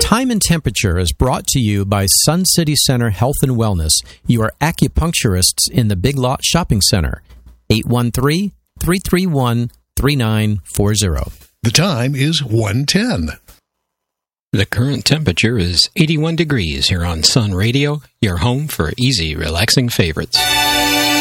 Time and Temperature is brought to you by Sun City Center Health and Wellness, your acupuncturists in the Big Lot Shopping Center. 813-331-3940. The time is 1:10. The current temperature is 81 degrees here on Sun Radio, your home for easy, relaxing favorites.